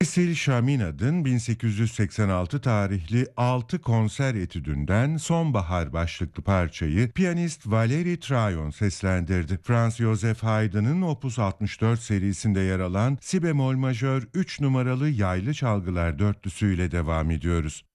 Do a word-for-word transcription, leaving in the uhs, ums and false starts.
Cecil Chaminad'ın bin sekiz yüz seksen altı tarihli altı konser etüdünden Sonbahar başlıklı parçayı piyanist Valérie Trayon seslendirdi. Franz Joseph Haydn'ın Opus altmış dört serisinde yer alan Si bemol majör üç numaralı yaylı çalgılar dörtlüsüyle devam ediyoruz.